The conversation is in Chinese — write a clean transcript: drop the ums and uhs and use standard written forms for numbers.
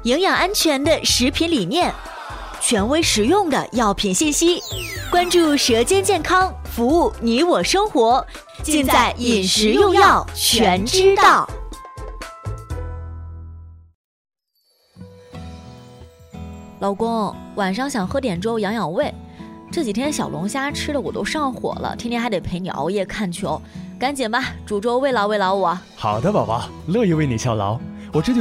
营养安全的食品理念，权威实用的药品信息，关注舌尖健康，服务你我生活，尽在饮食用药全知道。老公，晚上想喝点粥养养胃，这几天小龙虾吃的我都上火了，天天还得陪你熬夜看球，赶紧吧，煮粥慰劳慰劳我。 好的，宝宝，乐意为你效劳。我这就